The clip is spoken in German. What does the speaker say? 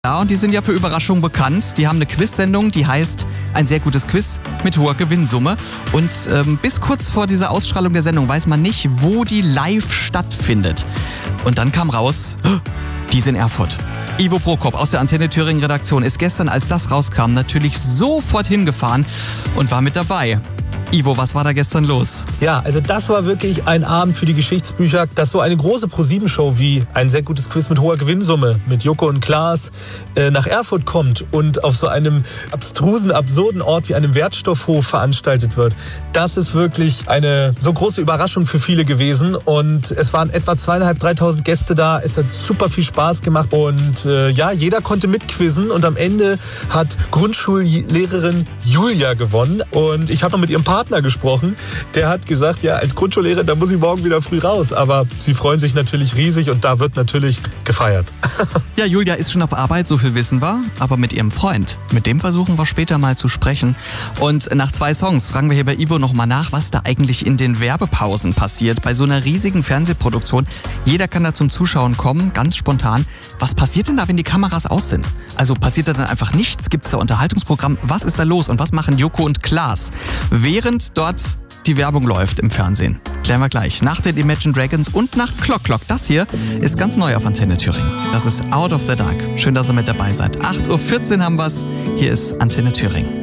Ja, und die sind ja für Überraschungen bekannt. Die haben eine Quiz-Sendung, die heißt Ein sehr gutes Quiz mit hoher Gewinnsumme. Und bis kurz vor dieser Ausstrahlung der Sendung weiß man nicht, wo die live stattfindet. Und dann kam raus, die ist in Erfurt. Ivo Prokop aus der Antenne Thüringen Redaktion ist gestern, als das rauskam, natürlich sofort hingefahren und war mit dabei. Ivo, was war da gestern los? Ja, also das war wirklich ein Abend für die Geschichtsbücher, dass so eine große ProSieben-Show wie Ein sehr gutes Quiz mit hoher Gewinnsumme mit Joko und Klaas nach Erfurt kommt und auf so einem abstrusen, absurden Ort wie einem Wertstoffhof veranstaltet wird. Das ist wirklich eine so große Überraschung für viele gewesen und es waren etwa 2.500, 3.000 Gäste da. Es hat super viel Spaß gemacht und jeder konnte mitquizzen und am Ende hat Grundschullehrerin Julia gewonnen und ich habe noch mit ihrem Partner gesprochen. Der hat gesagt, ja, als Grundschullehrerin, da muss ich morgen wieder früh raus. Aber sie freuen sich natürlich riesig und da wird natürlich gefeiert. Ja, Julia ist schon auf Arbeit, so viel wissen wir. Aber mit ihrem Freund, mit dem versuchen wir später mal zu sprechen. Und nach 2 Songs fragen wir hier bei Ivo nochmal nach, was da eigentlich in den Werbepausen passiert. Bei so einer riesigen Fernsehproduktion. Jeder kann da zum Zuschauen kommen, ganz spontan. Was passiert denn da, wenn die Kameras aus sind? Also passiert da dann einfach nichts? Gibt es da Unterhaltungsprogramm? Was ist da los? Und was machen Joko und Klaas, während dort die Werbung läuft im Fernsehen? Klären wir gleich. Nach den Imagine Dragons und nach Clock Clock. Das hier ist ganz neu auf Antenne Thüringen. Das ist Out of the Dark. Schön, dass ihr mit dabei seid. 8.14 Uhr haben wir's. Hier ist Antenne Thüringen.